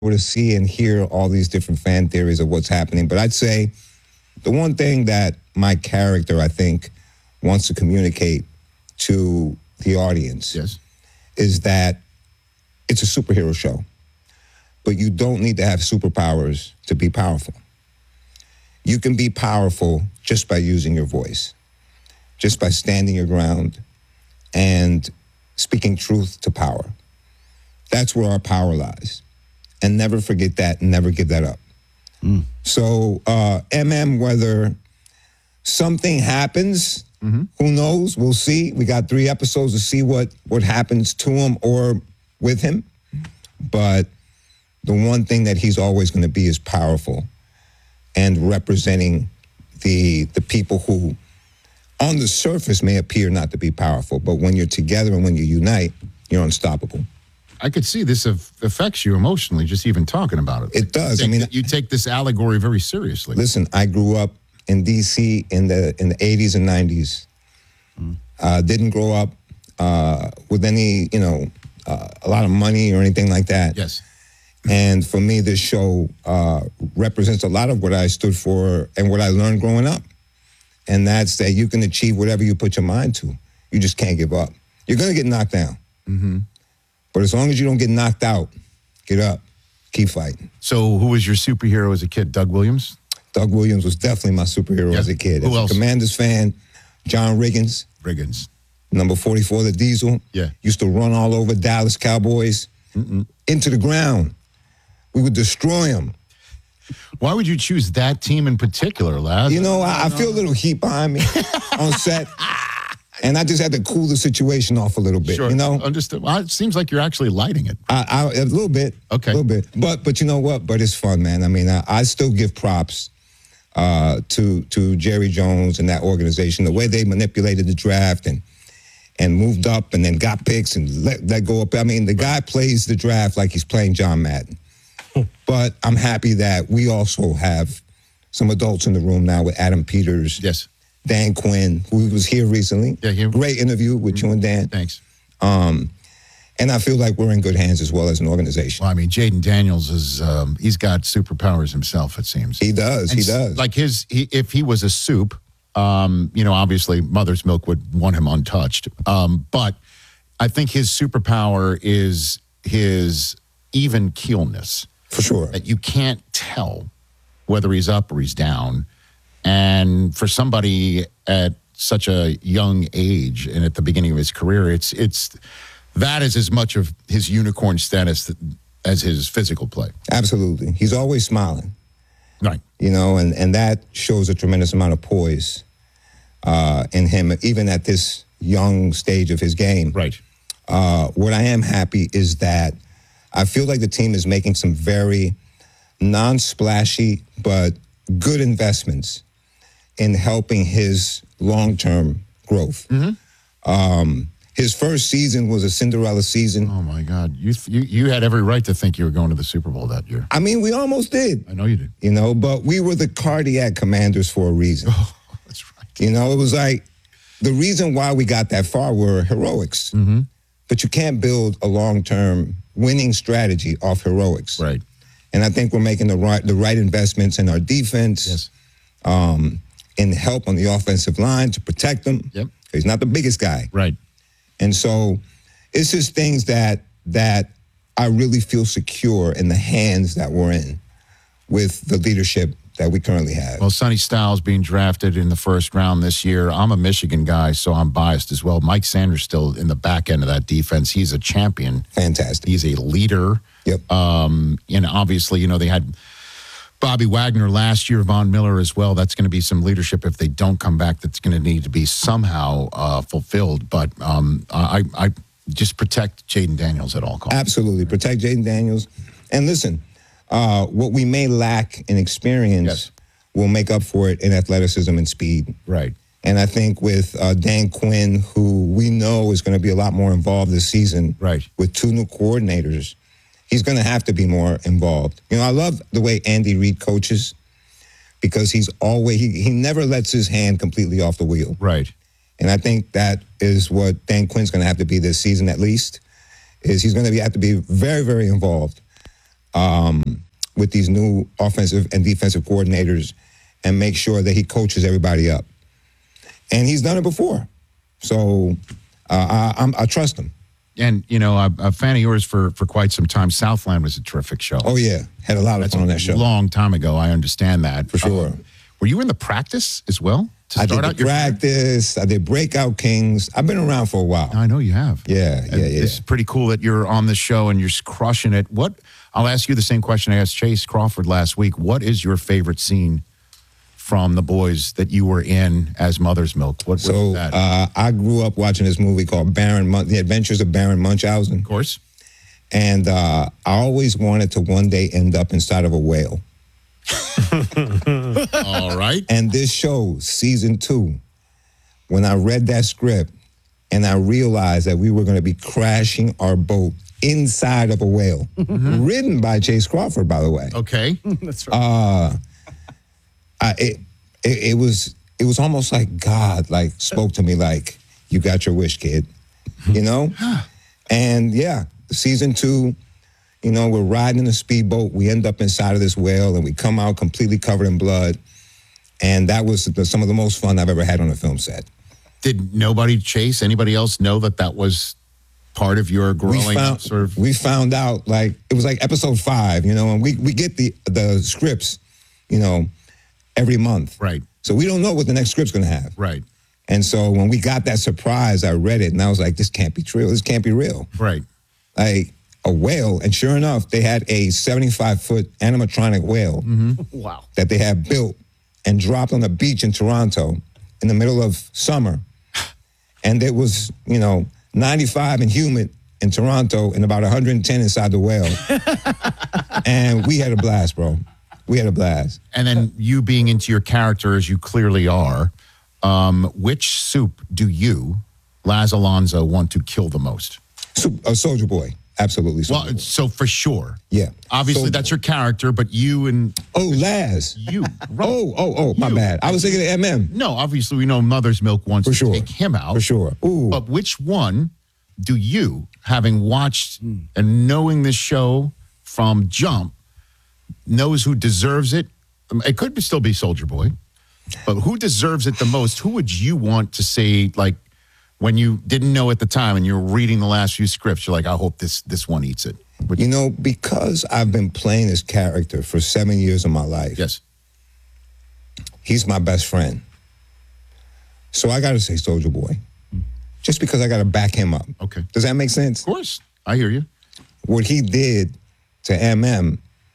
to see and hear all these different fan theories of what's happening. But I'd say the one thing that my character, I think, wants to communicate to the audience is that it's a superhero show. But you don't need to have superpowers to be powerful. You can be powerful just by using your voice, just by standing your ground and speaking truth to power. That's where our power lies. And never forget that and never give that up. So, whether something happens, who knows? We'll see. We got 3 episodes to see what happens to him or with him. But the one thing that he's always going to be is powerful and representing the people who on the surface may appear not to be powerful, but when you're together and when you unite, you're unstoppable. I could see this affects you emotionally, just even talking about it. It does. You take this allegory very seriously. Listen, I grew up in D.C. in the 80s and 90s. Didn't grow up with any, a lot of money or anything like that. Yes. And for me, this show represents a lot of what I stood for and what I learned growing up. And that's that you can achieve whatever you put your mind to. You just can't give up. You're going to get knocked down. But as long as you don't get knocked out, get up, keep fighting. So who was your superhero as a kid? Doug Williams? Doug Williams was definitely my superhero as a kid. Who else? A Commanders fan, John Riggins. Number 44, the Diesel. Yeah. Used to run all over Dallas Cowboys into the ground. We would destroy them. Why would you choose that team in particular, Laz? I feel a little heat behind me on set. And I just had to cool the situation off a little bit, Understood. Well, it seems like you're actually lighting it. A little bit. Okay. A little bit. But you know what? But it's fun, man. I mean, I still give props to Jerry Jones and that organization, the way they manipulated the draft and moved up and then got picks and let go up. I mean, the guy plays the draft like he's playing John Madden. But I'm happy that we also have some adults in the room now with Adam Peters. Yes. Dan Quinn, who was here recently. Yeah, great interview with you and Dan. Thanks. And I feel like we're in good hands as well as an organization. Well, I mean, Jaden Daniels is, he's got superpowers himself, it seems. He does, he does. Like if he was a soup, obviously Mother's Milk would want him untouched. But I think his superpower is his even keelness. For sure. That you can't tell whether he's up or he's down. And for somebody at such a young age and at the beginning of his career, it's that is as much of his unicorn status as his physical play. Absolutely. He's always smiling. Right. And that shows a tremendous amount of poise in him, even at this young stage of his game. Right. What I am happy is that I feel like the team is making some very non-splashy but good investments in helping his long-term growth. His first season was a Cinderella season. Oh, my God. You had every right to think you were going to the Super Bowl that year. I mean, we almost did. I know you did. But we were the cardiac Commanders for a reason. Oh, that's right. It was like the reason why we got that far were heroics. But you can't build a long-term winning strategy off heroics. Right. And I think we're making the right investments in our defense, in help on the offensive line to protect them. Yep. He's not the biggest guy. Right. And so it's just things that I really feel secure in the hands that we're in with the leadership that we currently have. Well, Sonny Styles being drafted in the first round this year. I'm a Michigan guy, so I'm biased as well. Mike Sanders still in the back end of that defense. He's a champion. Fantastic. He's a leader. Yep. And obviously, they had Bobby Wagner last year, Von Miller as well. That's going to be some leadership if they don't come back. That's going to need to be somehow fulfilled. But I just protect Jaden Daniels at all costs. Absolutely. Protect Jaden Daniels. And listen, what we may lack in experience will make up for it in athleticism and speed. Right. And I think with Dan Quinn, who we know is going to be a lot more involved this season, right, with 2 new coordinators, he's going to have to be more involved. I love the way Andy Reid coaches because he's always, he never lets his hand completely off the wheel. Right. And I think that is what Dan Quinn's going to have to be this season at least, is he's going to have to be very, very involved. with these new offensive and defensive coordinators and make sure that he coaches everybody up. And he's done it before. So I trust him. And, you know, I'm a fan of yours for quite some time. Southland was a terrific show. Oh, yeah. Had a lot of fun on that show. A long time ago. I understand that. For sure. Were you in the practice as well? I did the practice. I did Breakout Kings. I've been around for a while. I know you have. Yeah. It's pretty cool that you're on this show and you're crushing it. I'll ask you the same question I asked Chase Crawford last week. What is your favorite scene from The Boys that you were in as Mother's Milk? What was that? I grew up watching this movie called The Adventures of Baron Munchausen. Of course. And I always wanted to one day end up inside of a whale. All right. And this show, season 2, when I read that script and I realized that we were going to be crashing our boat inside of a whale, written by Chase Crawford, by the way. Okay. That's right. It was almost like God spoke to me like, you got your wish, kid, you know? And yeah, season 2, you know, we're riding in a speedboat. We end up inside of this whale and we come out completely covered in blood. And that was some of the most fun I've ever had on a film set. Did nobody, Chase, anybody else know that was part of your growing up sort of? We found out it was like episode 5, you know, and we get the scripts, you know, every month. Right. So we don't know what the next script's going to have. Right. And so when we got that surprise, I read it and I was like, this can't be true. This can't be real. Right. Like a whale. And sure enough, they had a 75-foot animatronic whale Wow. that they had built and dropped on the beach in Toronto in the middle of summer. And it was, you know, 95 and humid in Toronto and about 110 inside the whale. And we had a blast, bro. We had a blast. And then you being into your character as you clearly are, which soup do you, Laz Alonso, want to kill the most? Soldier Boy. Absolutely. Well, so for sure. Yeah. Obviously, Soulja that's your character, but you and... Oh, Laz. You. Right. Oh, my bad. I was thinking of MM. No, obviously, we know Mother's Milk wants For to sure. take him out. For sure. Ooh. But which one do you, having watched and knowing this show from jump, knows who deserves it? It could still be Soldier Boy, but who deserves it the most? Who would you want to say, like, when you didn't know at the time and you're reading the last few scripts, you're like, I hope this one eats it? You know, because I've been playing this character for 7 years of my life. Yes. He's my best friend. So I got to say Soldier Boy. Just because I got to back him up. Okay. Does that make sense? Of course. I hear you. What he did to MM,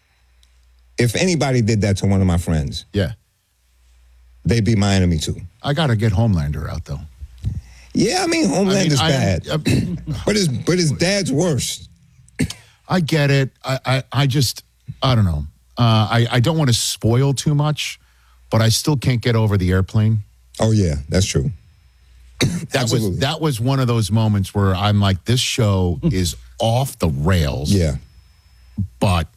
if anybody did that to one of my friends, Yeah. they'd be my enemy too. I got to get Homelander out, though. Yeah, I mean, Homelander's bad. But his dad's worse. I get it. I just, I don't know. I don't want to spoil too much, but I still can't get over the airplane. Oh, yeah, that's true. That was one of those moments where I'm like, this show is off the rails. Yeah. But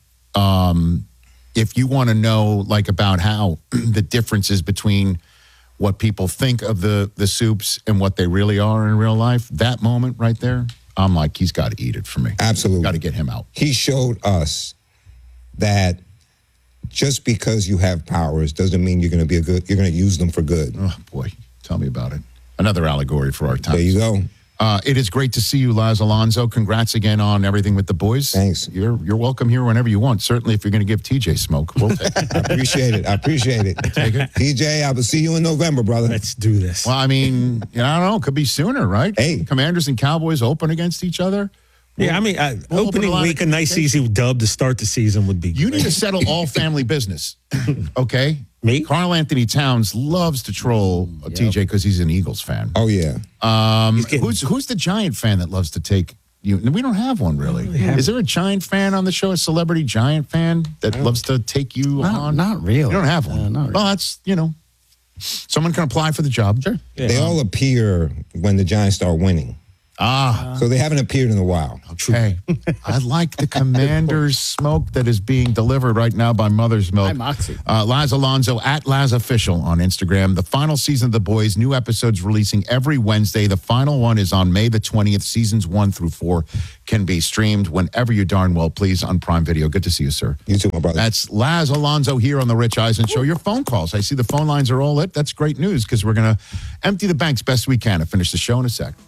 if you want to know, like, about how the differences between what people think of the soups and what they really are in real life, that moment right there, I'm like, he's got to eat it for me. Absolutely. Got to get him out. He showed us that just because you have powers doesn't mean you're going to use them for good. Oh, boy. Tell me about it. Another allegory for our time. There you go. It is great to see you, Laz Alonso. Congrats again on everything with the boys. Thanks. You're welcome here whenever you want. Certainly, if you're going to give TJ smoke, we'll take it. I appreciate it. Take it. TJ, I will see you in November, brother. Let's do this. Well, I mean, I don't know. Could be sooner, right? Hey. Commanders and Cowboys open against each other. Yeah, I mean, we'll open opening a lot week, of a nice easy dub to start the season would be You great. need to settle all family business, okay? Me? Carl Anthony Towns loves to troll TJ because he's an Eagles fan. Oh, yeah. Who's the Giant fan that loves to take you? We don't have one really. Is there a Giant fan on the show? A celebrity Giant fan that loves to take you on? Not really. You don't have one. Not really. Well, that's someone can apply for the job. Sure. They all appear when the Giants start winning. So they haven't appeared in a while. Okay. I like the Commander's smoke that is being delivered right now by Mother's Milk. Hi, Moxie. Laz Alonso at Laz Official on Instagram. The final season of The Boys, new episodes releasing every Wednesday. The final one is on May the 20th. Seasons 1 through 4 can be streamed whenever you darn well please on Prime Video. Good to see you, sir. You too, my brother. That's Laz Alonso here on The Rich Eisen Show. Your phone calls. I see the phone lines are all lit. That's great news because we're going to empty the banks best we can to finish the show in a sec.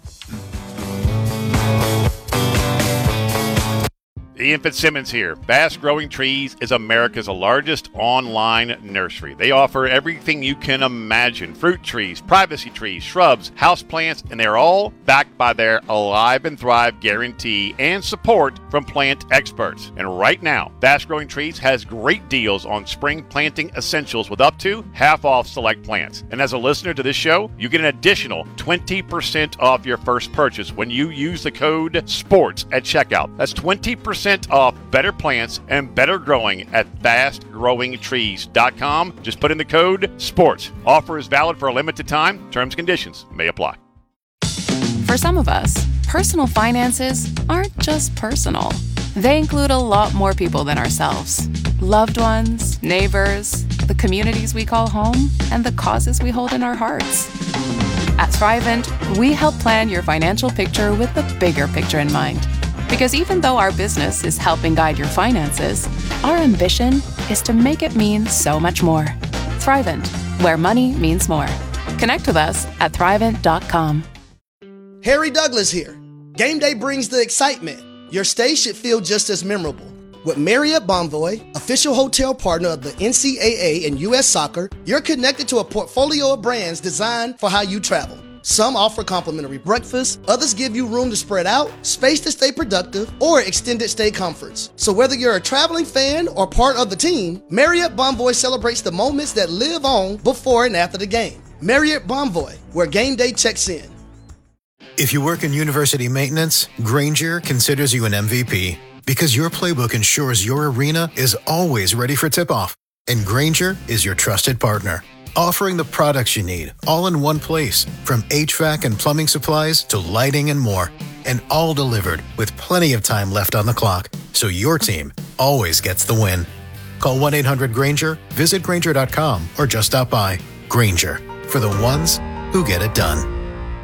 Ian Fitzsimmons here. Bass Growing Trees is America's largest online nursery. They offer everything you can imagine. Fruit trees, privacy trees, shrubs, houseplants, and they're all backed by their Alive and Thrive guarantee and support from plant experts. And right now, Bass Growing Trees has great deals on spring planting essentials with up to half off select plants. And as a listener to this show, you get an additional 20% off your first purchase when you use the code SPORTS at checkout. That's 20% off better plants and better growing at fastgrowingtrees.com. Just put in the code SPORTS. Offer is valid for a limited time. Terms and conditions may apply. For some of us, personal finances aren't just personal. They include a lot more people than ourselves. Loved ones, neighbors, the communities we call home, and the causes we hold in our hearts. At Thrivent, we help plan your financial picture with the bigger picture in mind. Because even though our business is helping guide your finances, our ambition is to make it mean so much more. Thrivent, where money means more. Connect with us at Thrivent.com. Harry Douglas here. Game day brings the excitement. Your stay should feel just as memorable. With Marriott Bonvoy, official hotel partner of the NCAA and U.S. Soccer, you're connected to a portfolio of brands designed for how you travel. Some offer complimentary breakfast, others give you room to spread out, space to stay productive, or extended stay comforts. So whether you're a traveling fan or part of the team, Marriott Bonvoy celebrates the moments that live on before and after the game. Marriott Bonvoy, where game day checks in. If you work in university maintenance, Grainger considers you an MVP because your playbook ensures your arena is always ready for tip-off. And Grainger is your trusted partner, offering the products you need all in one place, from HVAC and plumbing supplies to lighting and more, and all delivered with plenty of time left on the clock, so your team always gets the win. Call 1-800-GRAINGER, visit Grainger.com, or just stop by. Grainger, for the ones who get it done.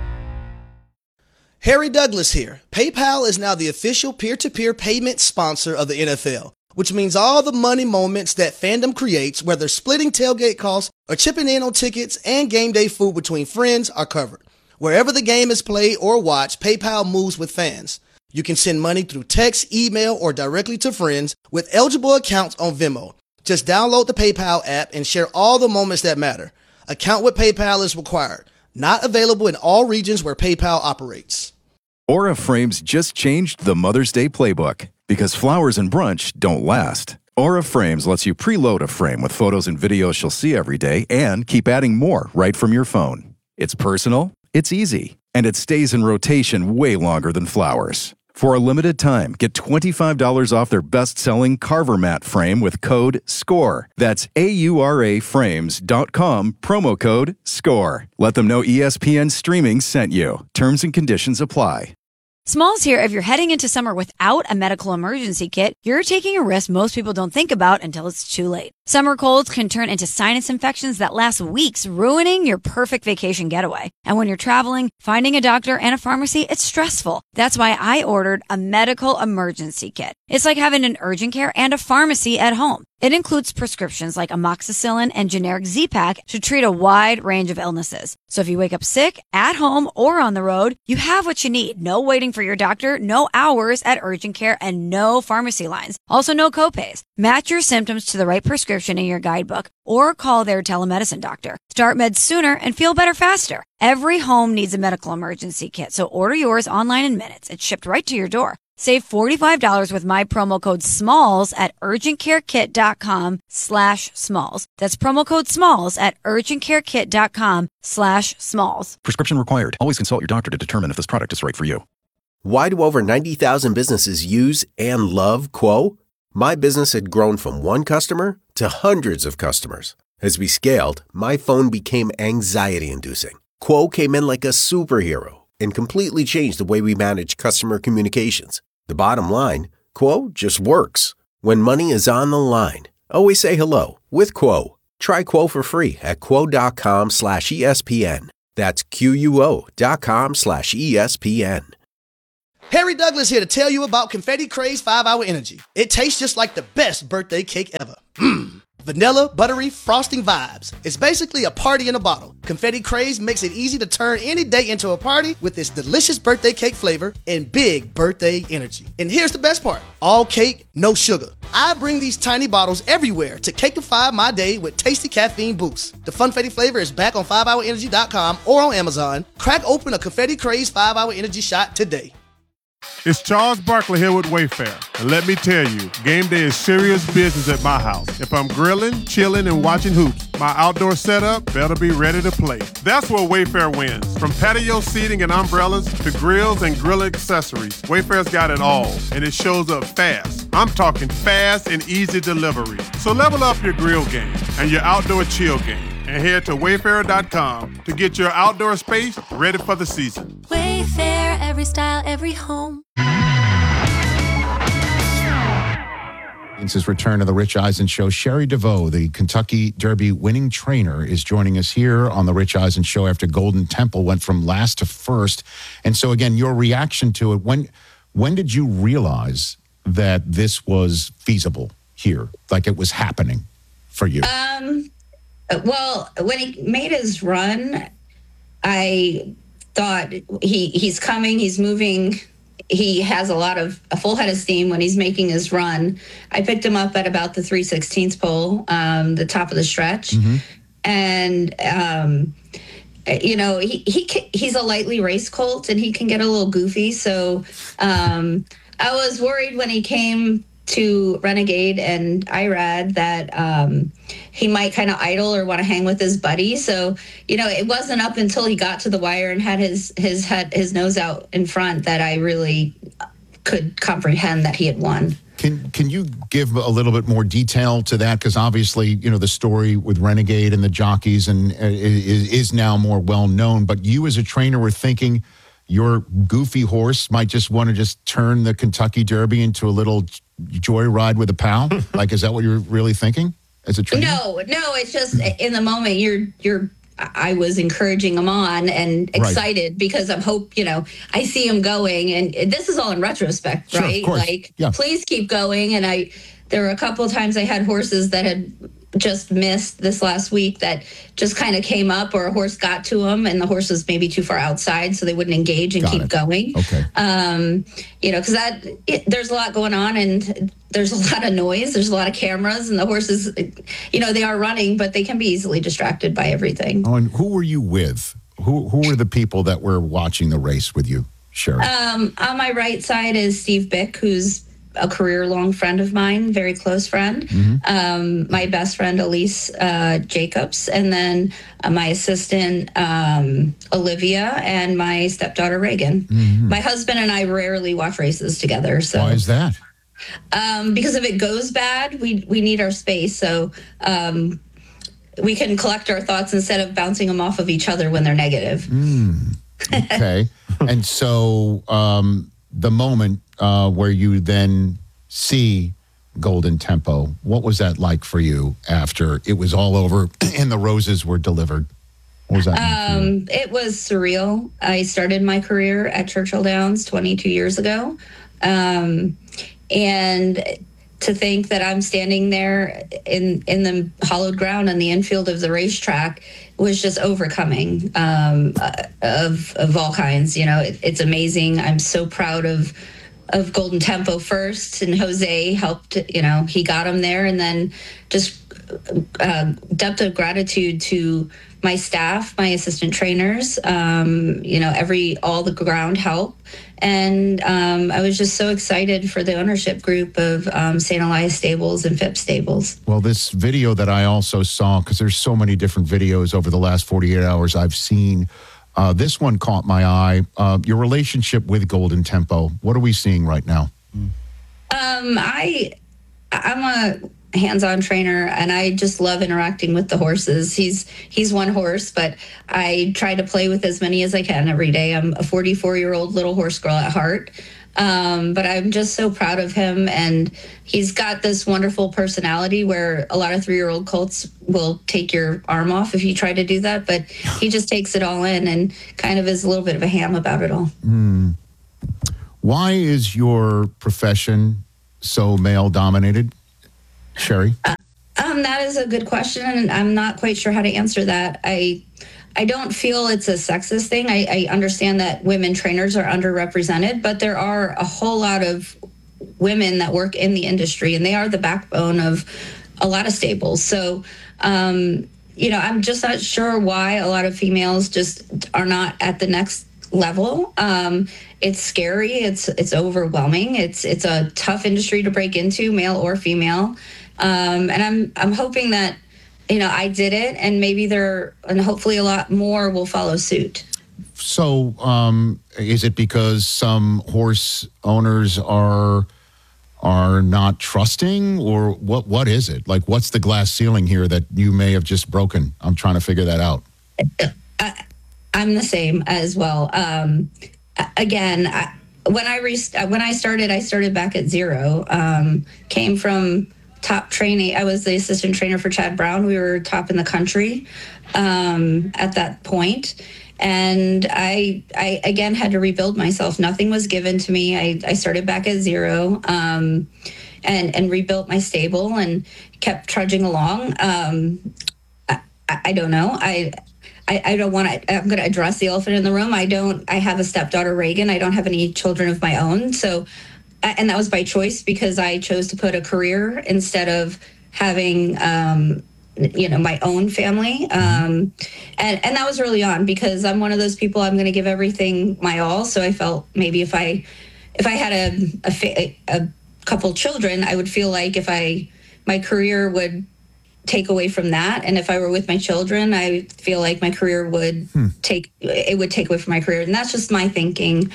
Harry Douglas here. PayPal is now the official peer-to-peer payment sponsor of the NFL, which means all the money moments that fandom creates, whether splitting tailgate costs or chipping in on tickets and game day food between friends, are covered. Wherever the game is played or watched, PayPal moves with fans. You can send money through text, email, or directly to friends with eligible accounts on Venmo. Just download the PayPal app and share all the moments that matter. Account with PayPal is required. Not available in all regions where PayPal operates. Aura Frames just changed the Mother's Day playbook because flowers and brunch don't last. Aura Frames lets you preload a frame with photos and videos she'll see every day and keep adding more right from your phone. It's personal, it's easy, and it stays in rotation way longer than flowers. For a limited time, get $25 off their best-selling Carver Mat frame with code SCORE. That's AURAFrames.com, promo code SCORE. Let them know ESPN Streaming sent you. Terms and conditions apply. Smalls here. If you're heading into summer without a medical emergency kit, you're taking a risk most people don't think about until it's too late. Summer colds can turn into sinus infections that last weeks, ruining your perfect vacation getaway. And when you're traveling, finding a doctor and a pharmacy, it's stressful. That's why I ordered a medical emergency kit. It's like having an urgent care and a pharmacy at home. It includes prescriptions like amoxicillin and generic Z-Pak to treat a wide range of illnesses. So if you wake up sick, at home, or on the road, you have what you need. No waiting for your doctor, no hours at urgent care, and no pharmacy lines. Also, no copays. Match your symptoms to the right prescription in your guidebook or call their telemedicine doctor. Start meds sooner and feel better faster. Every home needs a medical emergency kit, so order yours online in minutes. It's shipped right to your door. Save $45 with my promo code SMALLS at urgentcarekit.com/smalls. That's promo code SMALLS at urgentcarekit.com/smalls. Prescription required. Always consult your doctor to determine if this product is right for you. Why do over 90,000 businesses use and love Quo? My business had grown from one customer to hundreds of customers. As we scaled, my phone became anxiety-inducing. Quo came in like a superhero, and completely changed the way we manage customer communications. The bottom line, Quo just works. When money is on the line, always say hello with Quo. Try Quo for free at quo.com/ESPN. That's QUO.com/ESPN. Harry Douglas here to tell you about Confetti Craze 5-Hour Energy. It tastes just like the best birthday cake ever. Vanilla, buttery, frosting vibes. It's basically a party in a bottle. Confetti Craze makes it easy to turn any day into a party with its delicious birthday cake flavor and big birthday energy. And here's the best part. All cake, no sugar. I bring these tiny bottles everywhere to cakeify my day with tasty caffeine boosts. The Funfetti flavor is back on 5hourenergy.com or on Amazon. Crack open a Confetti Craze 5-Hour Energy shot today. It's Charles Barkley here with Wayfair. And let me tell you, game day is serious business at my house. If I'm grilling, chilling, and watching hoops, my outdoor setup better be ready to play. That's where Wayfair wins. From patio seating and umbrellas to grills and grill accessories, Wayfair's got it all, and it shows up fast. I'm talking fast and easy delivery. So level up your grill game and your outdoor chill game, and head to wayfair.com to get your outdoor space ready for the season. Wayfair, every style, every home. Since his return to the Rich Eisen Show, Sherry DeVoe, the Kentucky Derby winning trainer, is joining us here on the Rich Eisen Show after Golden Temple went from last to first. And so, again, your reaction to it, when did you realize that this was feasible here, like it was happening for you? Well, when he made his run, I thought he's coming, he's moving. He has a full head of steam when he's making his run. I picked him up at about the 3/16 pole, the top of the stretch. Mm-hmm. And, he's a lightly raced colt and he can get a little goofy. So I was worried when he came to Renegade and Irad that he might kind of idle or want to hang with his buddy. So, it wasn't up until he got to the wire and had his nose out in front that I really could comprehend that he had won. Can you give a little bit more detail to that? Because obviously, the story with Renegade and the jockeys and is now more well known. But you as a trainer were thinking your goofy horse might just want to turn the Kentucky Derby into a little joyride with a pal? Like, is that what you're really thinking as a trainer? No, it's just in the moment I was encouraging him on and excited because I I see him going, and this is all in retrospect, sure, right? Like, please keep going. And there were a couple of times I had horses that had just missed this last week that just kind of came up, or a horse got to them and the horse was maybe too far outside, so they wouldn't engage and keep going. Okay. Because there's a lot going on and there's a lot of noise, there's a lot of cameras, and the horses, they are running, but they can be easily distracted by everything. Oh, and who were you with? Who were the people that were watching the race with you, Sherry? On my right side is Steve Bick, who's a career-long friend of mine, very close friend. Mm-hmm. My best friend, Elise Jacobs, and then my assistant, Olivia, and my stepdaughter, Reagan. Mm-hmm. My husband and I rarely watch races together. So why is that? Because if it goes bad, we need our space. So we can collect our thoughts instead of bouncing them off of each other when they're negative. Okay. And so the moment where you then see Golden Tempo, what was that like for you after it was all over and the roses were delivered? What was that? It was surreal. I started my career at Churchill Downs 22 years ago. And to think that I'm standing there in the hollowed ground on the infield of the racetrack was just overcoming of all kinds. It's amazing. I'm so proud of Golden Tempo first, and Jose helped, he got him there, and then just depth of gratitude to my staff, my assistant trainers, all the ground help. And I was just so excited for the ownership group of St. Elias Stables and Phipps Stables. Well, this video that I also saw, because there's so many different videos over the last 48 hours I've seen, this one caught my eye. Your relationship with Golden Tempo, what are we seeing right now? I'm a hands-on trainer, and I just love interacting with the horses. He's one horse, but I try to play with as many as I can every day. I'm a 44-year-old little horse girl at heart. But I'm just so proud of him, and he's got this wonderful personality where a lot of 3-year-old colts will take your arm off if you try to do that, but he just takes it all in and kind of is a little bit of a ham about it all. Why is your profession so male-dominated, Sherry? That is a good question, and I'm not quite sure how to answer that. I don't feel it's a sexist thing. I understand that women trainers are underrepresented, but there are a whole lot of women that work in the industry, and they are the backbone of a lot of stables. So, I'm just not sure why a lot of females just are not at the next level. It's scary. It's overwhelming. It's a tough industry to break into, male or female. And I'm hoping that, I did it, and maybe and hopefully a lot more will follow suit. So, is it because some horse owners are not trusting, or what is it? Like, what's the glass ceiling here that you may have just broken? I'm trying to figure that out. I'm the same as well. Again, when I started back at zero. Came from top training. I was the assistant trainer for Chad Brown. We were top in the country at that point. And I again had to rebuild myself. Nothing was given to me. I started back at zero and rebuilt my stable and kept trudging along. I don't know. I don't want to, I'm going to address the elephant in the room. I have a stepdaughter, Reagan. I don't have any children of my own. So, and that was by choice because I chose to put a career instead of having, my own family. And that was early on because I'm one of those people, I'm going to give everything my all. So I felt maybe if I had a couple children, I would feel like my career would take away from that. And if I were with my children, I feel like my career would take away from my career. And that's just my thinking.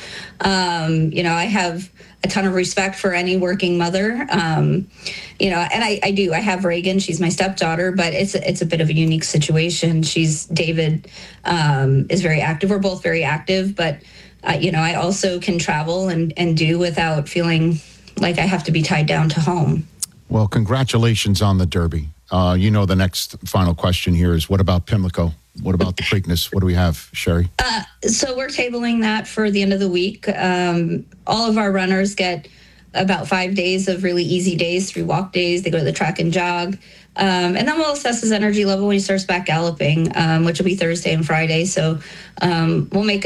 I have a ton of respect for any working mother. And I do. I have Reagan. She's my stepdaughter, but it's a bit of a unique situation. David is very active. We're both very active, but I also can travel and do without feeling like I have to be tied down to home. Well, congratulations on the Derby. The next final question here is, what about Pimlico? What about the Preakness? What do we have, Sherry? So we're tabling that for the end of the week. All of our runners get about 5 days of really easy days, 3 walk days. They go to the track and jog. And then we'll assess his energy level when he starts back galloping, which will be Thursday and Friday. So we'll make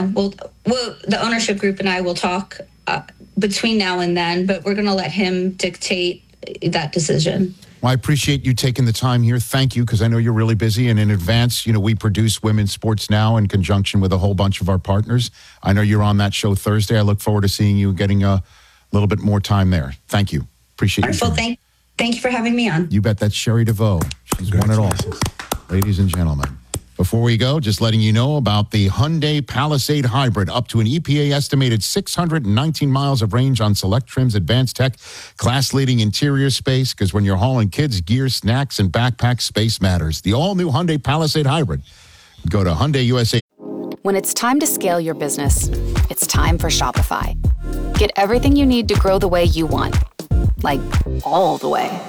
the ownership group and I will talk between now and then, but we're going to let him dictate that decision. Well, I appreciate you taking the time here. Thank you, because I know you're really busy. And in advance, we produce Women's Sports Now in conjunction with a whole bunch of our partners. I know you're on that show Thursday. I look forward to seeing you getting a little bit more time there. Thank you. Appreciate you. Well, thank you for having me on. You bet. That's Sherry DeVoe. She's won it all. Ladies and gentlemen. Before we go, just letting you know about the Hyundai Palisade Hybrid, up to an EPA estimated 619 miles of range on select trims, advanced tech, class-leading interior space, because when you're hauling kids, gear, snacks, and backpacks, space matters. The all-new Hyundai Palisade Hybrid. Go to Hyundai USA. When it's time to scale your business, it's time for Shopify. Get everything you need to grow the way you want. Like, all the way.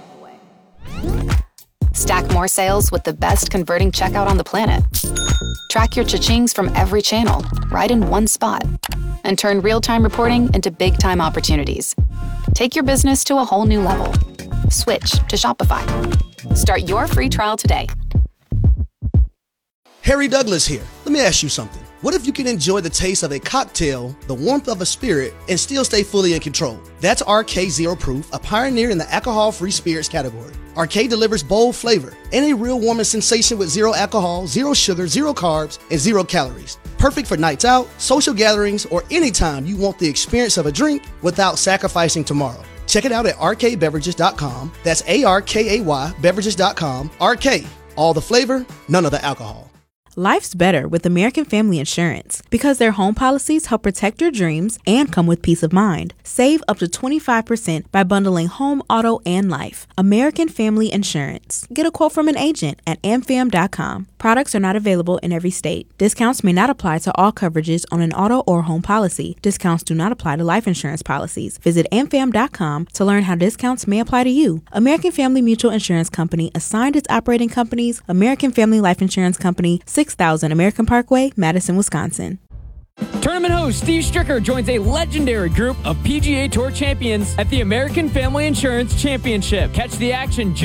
Stack more sales with the best converting checkout on the planet. Track your cha-chings from every channel, right in one spot. And turn real-time reporting into big-time opportunities. Take your business to a whole new level. Switch to Shopify. Start your free trial today. Harry Douglas here. Let me ask you something. What if you can enjoy the taste of a cocktail, the warmth of a spirit, and still stay fully in control? That's RK Zero Proof, a pioneer in the alcohol-free spirits category. RK delivers bold flavor and a real warming sensation with 0 alcohol, 0 sugar, 0 carbs, and 0 calories. Perfect for nights out, social gatherings, or anytime you want the experience of a drink without sacrificing tomorrow. Check it out at rkbeverages.com. That's ARKAY beverages.com. RK, all the flavor, none of the alcohol. Life's better with American Family Insurance because their home policies help protect your dreams and come with peace of mind. Save up to 25% by bundling home, auto, and life. American Family Insurance. Get a quote from an agent at amfam.com. Products are not available in every state. Discounts may not apply to all coverages on an auto or home policy. Discounts do not apply to life insurance policies. Visit amfam.com to learn how discounts may apply to you. American Family Mutual Insurance Company assigned its operating companies American Family Life Insurance Company, 6000 American Parkway, Madison, Wisconsin. Tournament host Steve Stricker joins a legendary group of PGA Tour champions at the American Family Insurance Championship. Catch the action